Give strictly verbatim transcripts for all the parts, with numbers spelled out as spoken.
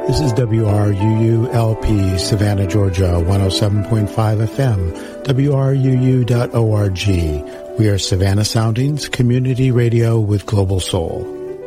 This is W R U U L P, Savannah, Georgia, one oh seven point five F M, W R U U dot org. We are Savannah Soundings, community radio with global soul.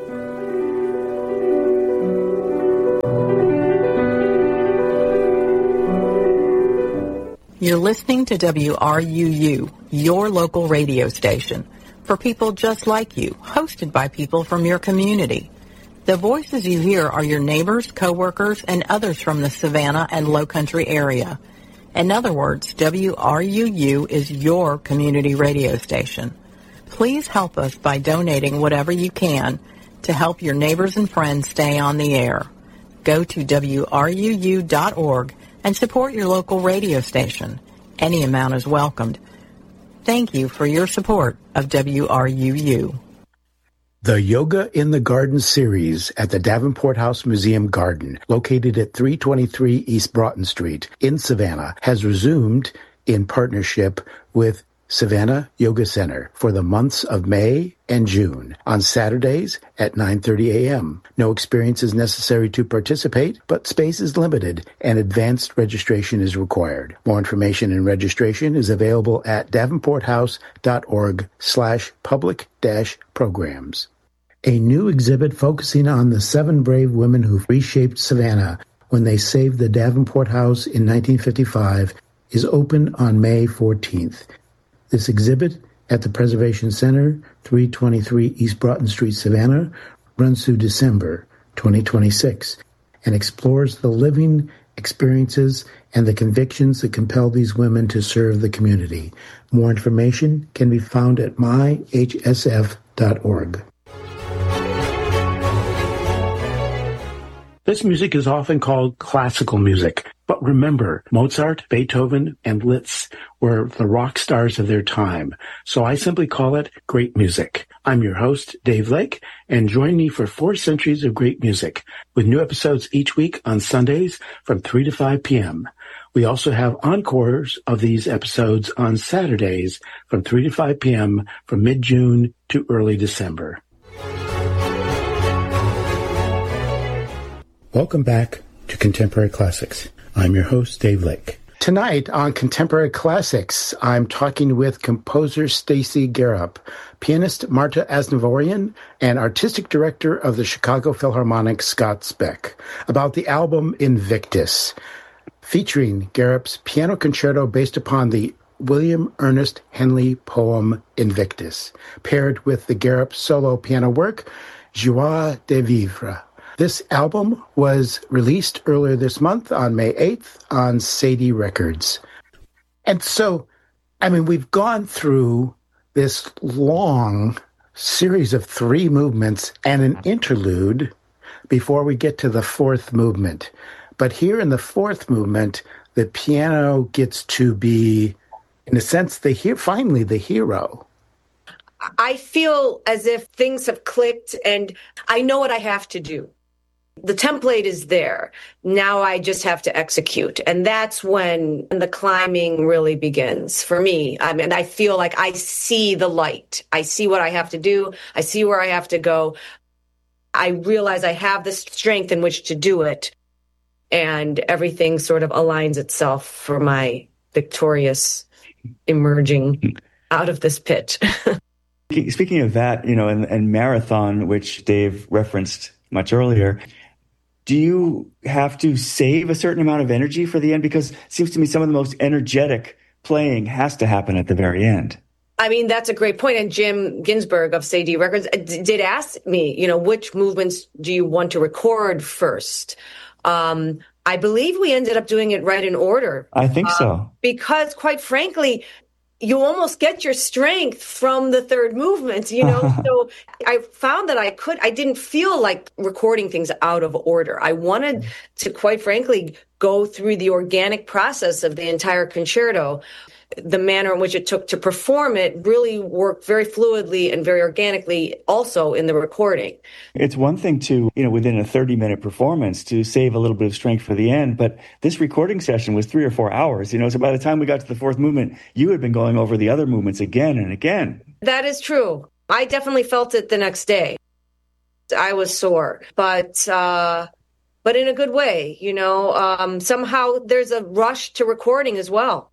You're listening to W R U U, your local radio station, for people just like you, hosted by people from your community. The voices you hear are your neighbors, coworkers, and others from the Savannah and Lowcountry area. In other words, W R U U is your community radio station. Please help us by donating whatever you can to help your neighbors and friends stay on the air. Go to W R U U dot org and support your local radio station. Any amount is welcomed. Thank you for your support of W R U U. The Yoga in the Garden series at the Davenport House Museum Garden, located at three twenty-three East Broughton Street in Savannah, has resumed in partnership with Savannah Yoga Center for the months of May and June on Saturdays at nine thirty a.m. No experience is necessary to participate, but space is limited and advanced registration is required. More information and registration is available at davenporthouse.org slash public dash programs. A new exhibit focusing on the seven brave women who reshaped Savannah when they saved the Davenport House in nineteen fifty-five is open on May fourteenth. This exhibit at the Preservation Center, three twenty-three East Broughton Street, Savannah, runs through December twenty twenty-six and explores the living experiences and the convictions that compel these women to serve the community. More information can be found at my h s f dot org. This music is often called classical music, but remember, Mozart, Beethoven, and Liszt were the rock stars of their time, so I simply call it great music. I'm your host, Dave Lake, and join me for four centuries of great music, with new episodes each week on Sundays from three to five p.m. We also have encores of these episodes on Saturdays from three to five p.m. from mid-June to early December. Welcome back to Contemporary Classics. I'm your host, Dave Lake. Tonight on Contemporary Classics, I'm talking with composer Stacy Garup, pianist Marta Asnavorian, and artistic director of the Chicago Philharmonic Scott Speck, about the album Invictus, featuring Garup's piano concerto based upon the William Ernest Henley poem Invictus, paired with the Garup solo piano work, Joie de Vivre. This album was released earlier this month on May eighth on Sadie Records. And so, I mean, we've gone through this long series of three movements and an interlude before we get to the fourth movement. But here in the fourth movement, the piano gets to be, in a sense, the he- finally the hero. I feel as if things have clicked and I know what I have to do. The template is there. Now I just have to execute. And that's when the climbing really begins for me. I mean, I feel like I see the light. I see what I have to do. I see where I have to go. I realize I have the strength in which to do it. And everything sort of aligns itself for my victorious emerging out of this pit. Speaking of that, you know, and, and marathon, which Dave referenced much earlier, do you have to save a certain amount of energy for the end? Because it seems to me some of the most energetic playing has to happen at the very end. I mean, that's a great point. And Jim Ginsburg of Sadie Records did ask me, you know, which movements do you want to record first? Um, I believe we ended up doing it right in order. I think so. Uh, because quite frankly, you almost get your strength from the third movement, you know? So I found that I could, I didn't feel like recording things out of order. I wanted to, quite frankly, go through the organic process of the entire concerto. The manner in which it took to perform it really worked very fluidly and very organically also in the recording. It's one thing to, you know, within a thirty minute performance to save a little bit of strength for the end, but this recording session was three or four hours, you know, so by the time we got to the fourth movement, you had been going over the other movements again and again. That is true. I definitely felt it the next day. I was sore, but, uh, but in a good way. You know, um, somehow there's a rush to recording as well.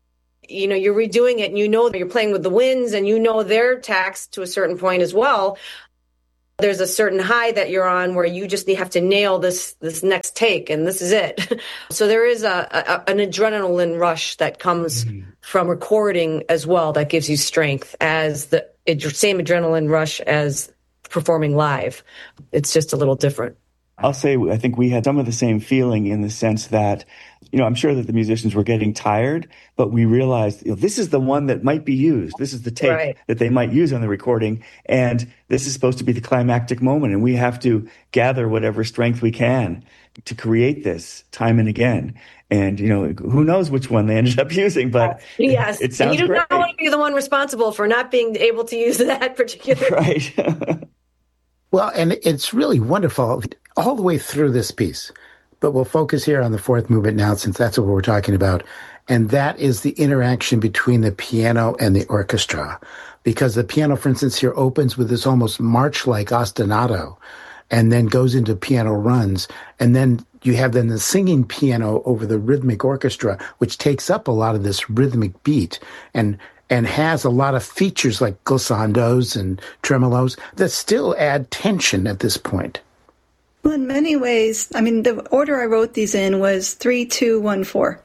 You know, you're redoing it and you know that you're playing with the winds and you know they're taxed to a certain point as well. There's a certain high that you're on where you just have to nail this this next take, and this is it. So there is a, a an adrenaline rush that comes mm-hmm. from recording as well that gives you strength as the same adrenaline rush as performing live. It's just a little different. I'll say I think we had some of the same feeling in the sense that, you know, I'm sure that the musicians were getting tired, but we realized, you know, this is the one that might be used. This is the take right. that they might use on the recording. And this is supposed to be the climactic moment. And we have to gather whatever strength we can to create this time and again. And, you know, who knows which one they ended up using, but yes. it sounds and you do great. not want to be the one responsible for not being able to use that particular. Right. Well, and it's really wonderful all the way through this piece. But we'll focus here on the fourth movement now, since that's what we're talking about. And that is the interaction between the piano and the orchestra. Because the piano, for instance, here opens with this almost march-like ostinato and then goes into piano runs. And then you have then the singing piano over the rhythmic orchestra, which takes up a lot of this rhythmic beat and and has a lot of features like glissandos and tremolos that still add tension at this point. Well, in many ways, I mean, the order I wrote these in was three, two, one, four.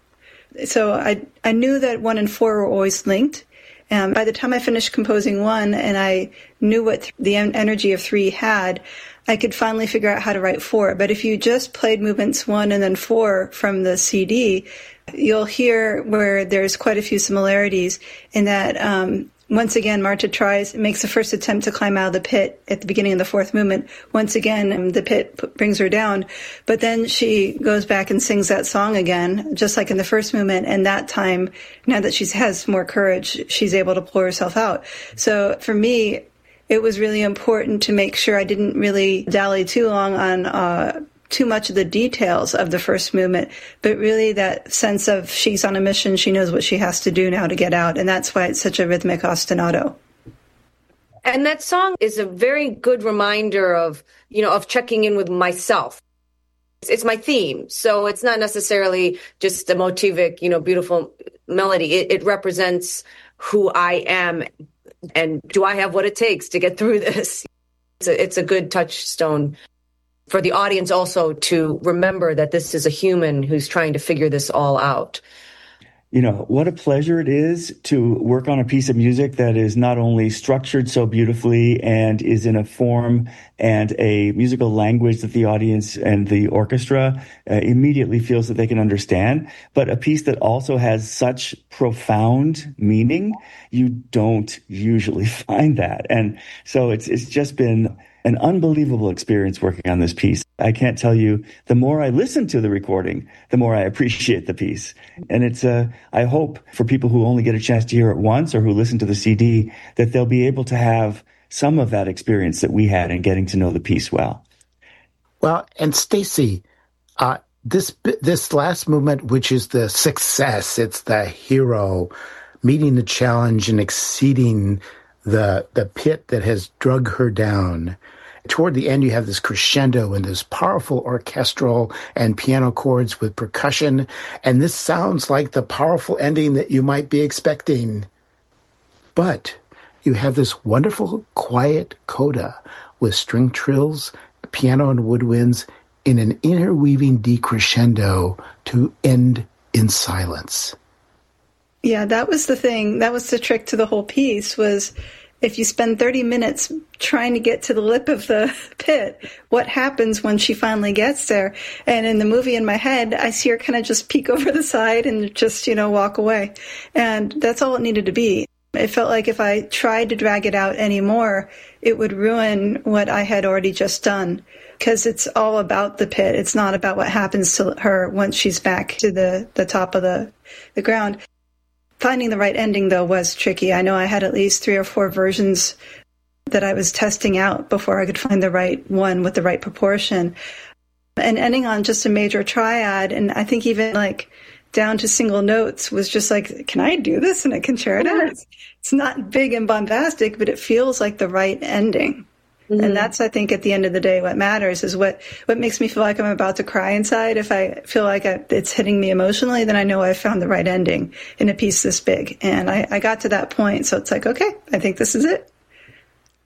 So I I knew that one and four were always linked. And by the time I finished composing one and I knew what the energy of three had, I could finally figure out how to write four. But if you just played movements one and then four from the C D, you'll hear where there's quite a few similarities in that, um, once again, Marta tries, makes the first attempt to climb out of the pit at the beginning of the fourth movement. Once again, um, the pit p- brings her down. But then she goes back and sings that song again, just like in the first movement. And that time, now that she has more courage, she's able to pull herself out. So for me, it was really important to make sure I didn't really dally too long on uh too much of the details of the first movement, but really that sense of she's on a mission, she knows what she has to do now to get out, and that's why it's such a rhythmic ostinato. And that song is a very good reminder of, you know, of checking in with myself. It's, it's my theme, so it's not necessarily just a motivic, you know, beautiful melody. It, it represents who I am, and do I have what it takes to get through this? It's a, it's a good touchstone for the audience also to remember that this is a human who's trying to figure this all out. You know, what a pleasure it is to work on a piece of music that is not only structured so beautifully and is in a form and a musical language that the audience and the orchestra uh, immediately feels that they can understand, but a piece that also has such profound meaning. You don't usually find that. And so it's it's just been an unbelievable experience working on this piece. I can't tell you, the more I listen to the recording, the more I appreciate the piece. And it's, uh, I hope for people who only get a chance to hear it once or who listen to the C D, that they'll be able to have some of that experience that we had in getting to know the piece well. Well, and Stacy, uh, this, this last movement, which is the success, it's the hero meeting the challenge and exceeding the, the pit that has drug her down. Toward the end, you have this crescendo and this powerful orchestral and piano chords with percussion. And this sounds like the powerful ending that you might be expecting. But you have this wonderful, quiet coda with string trills, piano and woodwinds in an interweaving decrescendo to end in silence. Yeah, that was the thing. That was the trick to the whole piece was if you spend thirty minutes trying to get to the lip of the pit, what happens when she finally gets there? And in the movie in my head, I see her kind of just peek over the side and just, you know, walk away. And that's all it needed to be. It felt like if I tried to drag it out anymore, it would ruin what I had already just done. Because it's all about the pit. It's not about what happens to her once she's back to the, the top of the, the ground. Finding the right ending, though, was tricky. I know I had at least three or four versions that I was testing out before I could find the right one with the right proportion. And ending on just a major triad, and I think even like down to single notes was just like, can I do this in a concerto? It's, it's not big and bombastic, but it feels like the right ending. Mm-hmm. And that's, I think, at the end of the day, what matters is what, what makes me feel like I'm about to cry inside. If I feel like I, it's hitting me emotionally, then I know I've found the right ending in a piece this big. And I, I got to that point. So it's like, okay, I think this is it.